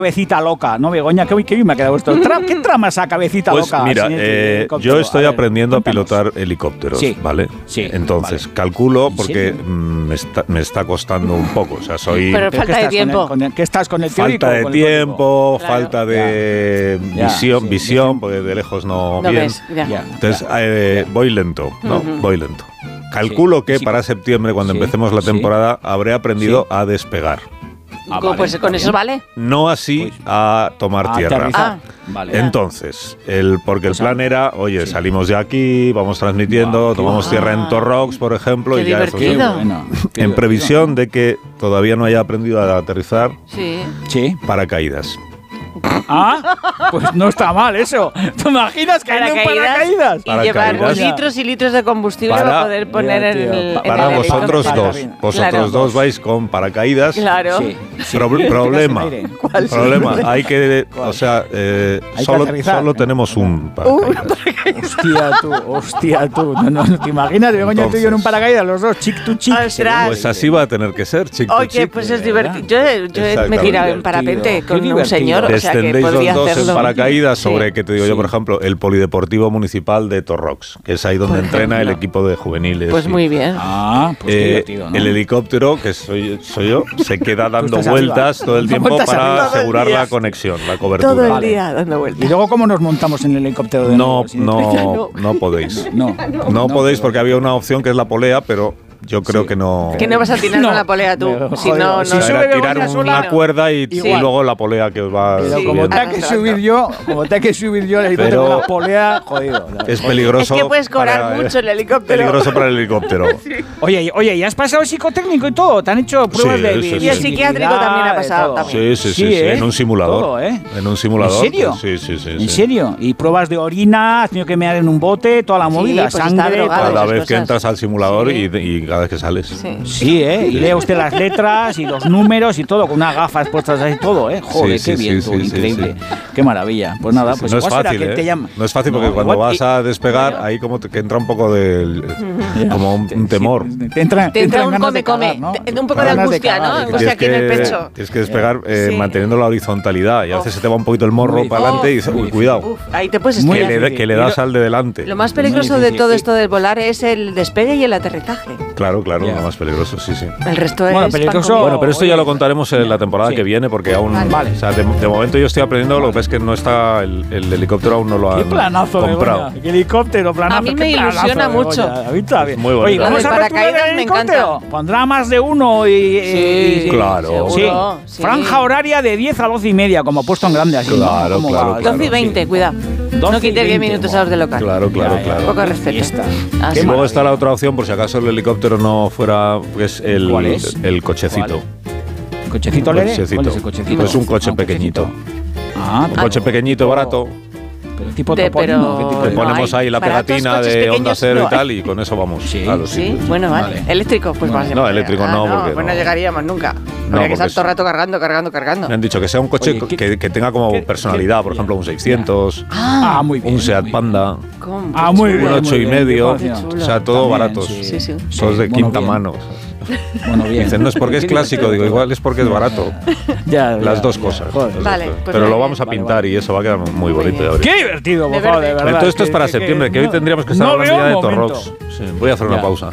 cabecita loca, ¿no, Begoña? ¿Qué bien me ha quedado esto? ¿Qué trama esa cabecita pues loca? Mira, yo estoy aprendiendo a pilotar helicópteros, Sí. ¿vale? Sí, Entonces, vale. calculo porque ¿En me está costando un poco. O sea, soy... Pero falta de tiempo. ¿Qué estás con el teórico? Falta de con el teórico? tiempo, Claro. falta de Ya, visión, sí. porque de lejos no No bien. ves, ya. Ya. Entonces, voy lento, ¿no? Ujú. Voy lento. Calculo Sí, que sí. para septiembre, cuando Sí, empecemos la sí. temporada, habré aprendido a despegar. Vale, Pues está con eso bien. vale. No así Pues, a tomar tierra. Aterrizar. Ah. Vale. Entonces, porque el Pues, plan era, oye, sí. salimos de aquí, vamos transmitiendo, Guau, tomamos qué tierra en guay. Torrox, por ejemplo, Qué y ya eso Qué divertido. bueno, qué en divertido. previsión de que todavía no haya aprendido a aterrizar, Sí. Sí. paracaídas. Ah, pues no está mal eso. ¿Te imaginas que hay un paracaídas? Y llevar Paracaídas. litros y litros de combustible Para- para poder poner Ya, en tío. el. Para en el vosotros helicóptero. dos. Claro. Vosotros dos vais con paracaídas. Claro. Sí. sí. Problema. Aire. Problema. Hay que, ¿Cuál? o sea, que solo aterrizar. tenemos un paracaídas. Hostia tú. No, ¿te imaginas? Begoña, tú y yo en un paracaídas, los dos, chic to chic. Ostras. Pues así va a tener que ser, chico. Oye, pues es de divertido. Yo me he Exactamente. tirado en parapente Qué con un divertido. señor, o sea que Descendéis podría los dos hacerlo. en paracaídas sobre, Sí. que te digo yo, por ejemplo, el Polideportivo Municipal de Torrox, que es ahí donde Por entrena el ejemplo. equipo de juveniles. Pues y- muy bien. Ah, pues qué divertido, ¿no? El helicóptero, que soy yo, se queda dando estás vueltas arriba. todo el tiempo Vueltas para arriba. asegurar Todo el la día. conexión, la cobertura. Todo el Vale. día dando ¿Y vueltas. luego cómo nos montamos en el helicóptero de No, nuevo? Sin- no podéis. No, No podéis pero- porque había una opción que es la polea, pero yo creo que no. Que no vas a tirar No. con la polea tú. Pero, Si joder, no, si no. sube Era tirar Begoña una sola, cuerda y igual. luego la polea que os va Pero Sí. como subiendo. tenga que subir yo, el helicóptero Pero- con la polea, jodido. Es peligroso. Es que puedes cobrar para- mucho el helicóptero. Peligroso para el helicóptero. Oye, ¿y has pasado psicotécnico y todo? ¿Te han hecho pruebas Sí, de sí, sí. Y el psiquiátrico también ha pasado, de todo? también. Sí, ¿eh? en un simulador. Todo, ¿eh? En un simulador. ¿En serio? Sí. ¿En serio? ¿Y pruebas de orina? ¿Has tenido que mear en un bote? Toda la Sí, movida, pues está sangre. drogado. todo. Cada esas vez que cosas. entras al simulador Sí. y cada vez que sales. Sí. Sí, ¿eh? Y lee usted las letras y los números y todo, con unas gafas puestas ahí, todo, ¿eh? Joder, Sí, qué sí, bien, sí, tú, sí, increíble. Qué maravilla. Pues nada, pues no es igual será fácil, que ¿eh? te llama. No es fácil porque cuando igual- vas a despegar, ahí como que entra un poco de como un temor. Sí, te entra Te entra un ganas de come, cagar, ¿no? un poco de Ganas angustia, cagar, ¿no? de Angustia aquí en el pecho. Tienes que despegar Sí. manteniendo la horizontalidad y a veces se te va un poquito el morro Muy para adelante y dices, uy, cuidado, Uf, ahí te puedes Muy estrellar. bien. que le das al de delante. Lo más Muy peligroso de difícil. todo esto del volar es el despegue y el aterrizaje. Claro, Ya. lo más peligroso, sí. El resto Bueno, es peligroso- pan comido. Bueno, pero esto ya oye, lo contaremos en la temporada sí. que viene porque aún, Vale. o sea, de momento yo estoy aprendiendo, lo que pasa es que no está el helicóptero aún no lo Qué han planazo, comprado. Begoña. Qué helicóptero, planazo. A mí qué me planazo, ilusiona Begoña. mucho. A mí está bien. Muy bonito. Oye, vamos Lo a del ver tu paracaídas me helicóptero. encanta. Pondrá más de uno y... Claro. Sí. Seguro, sí. Franja horaria de 10 a 12 y media, como puesto en grande así. ¿no? Claro, ¿Cómo claro, va? claro. 12 y 20, Sí. cuidado. 12 No y quites 10 20, minutos buah. a los de local. Claro. Poco respeto. Fiesta. Ah, Qué sí. Y luego está maravilla. la otra opción, por si acaso el helicóptero no fuera, pues ¿Cuál es? el cochecito. ¿Cochecito leve? Cochecito. ¿Cuál es el cochecito? Pues un coche Ah, pequeñito. Ah, Un coche pequeñito, barato. Pero tipo De- topolino, ¿qué tipo pero de- no Ponemos hay. ahí la Baratos pegatina coches de pequeños Onda Cero no y hay. tal y con eso vamos Sí, a los Sí, sitios. bueno, vale. Vale. Eléctrico, pues más. No, eléctrico no, porque pues no no. llegaríamos nunca. No, Habría que porque estar es- todo el rato cargando. Me han dicho que sea un coche Oye, que tenga como qué- personalidad, por ejemplo, un 600, Ah, muy bien. un Seat muy bien. Panda, ¿Cómo? Ah, Qué muy chulo. bien. un 8 y muy bien, medio, qué chulo. o sea, todo También, baratos. Sí, sí. Todos de Bueno, quinta bien. mano. Bueno, bien. Dicen, no es porque es Qué clásico, divertido. digo, igual es porque es barato. Ya, Las ya, dos ya. cosas. Joder. las Vale, dos cosas. pues Pero muy lo bien. vamos a Vale, pintar y eso va a quedar muy bonito. bien. ya veréis. Qué divertido, De por favor, de verde. verdad. Entonces esto es para septiembre, que hoy tendríamos que estar no hablando veo ya de un momento. Torrox. Sí, voy a hacer una Ya. pausa.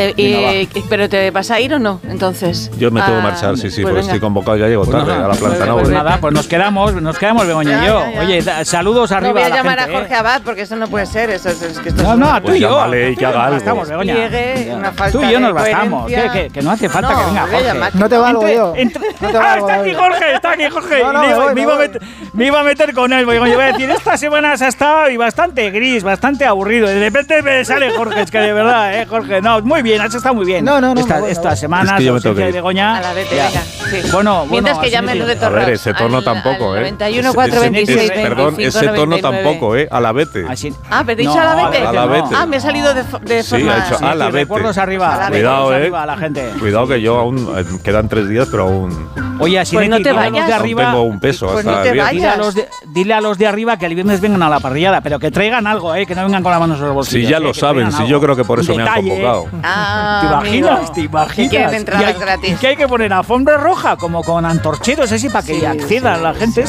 ¿Pero te vas a ir o no? Entonces. Yo me tengo que Ah, marchar, sí, pues porque venga. estoy convocado, ya llego tarde a la planta. pues no, Nada, pues nos quedamos Begoña y yo. Ya. Oye, saludos No arriba voy a la llamar gente, a Jorge Abad porque eso no puede ser. Eso es que esto No, es no, una- tú y yo. llámale y que haga algo. Bastamos, Begoña. Despliegue, Ya. una falta Tú y yo de nos bastamos. coherencia. Que no hace falta No, que venga voy a Jorge. llamar. No te valgo yo. No te valgo, Está aquí David. Jorge, está No, Y digo, me voy, me me iba a voy. me iba a meter con él. Porque yo voy a decir, esta semana se ha estado y bastante gris, bastante aburrido. Y de repente me sale Jorge, es que de verdad, Jorge. No, muy bien, has estado muy bien. No, me voy, Estas Es semanas, que yo me tengo que ausencia de ir. Begoña. A la vete, ya. venga. Sí. Bueno, Mientras que así llamen los de A Torrox. ver, ese tono tampoco, ¿eh? 91 426 Perdón, 25 ese tono 99. tampoco, ¿eh? A la vete. Así, Ah, ¿Me he dicho No, Alavete? Alavete. Ah, me ha salido de Sí, forma... ha hecho Sí, Alavete. recuerdos arriba. Alavete. Cuidado, arriba, la gente. Cuidado que yo aún quedan 3 días, pero aún Oye, así Pues no te dile a los vayas. de aún arriba. tengo un peso Pues hasta no te el viernes. vayas. Dile a los de arriba que el viernes vengan a la parrillada, pero que traigan algo, que no vengan con las manos en los bolsillos. Sí, ya lo que saben, traigan sí, algo. yo creo que por eso Un me han detalle, convocado. Ah, ¿Te imaginas? amigo. ¿Te imaginas? Que quieren Y entradas hay- gratis. y que hay que poner alfombra roja, como con antorcheros, así, para que Sí, acceda sí, la gente.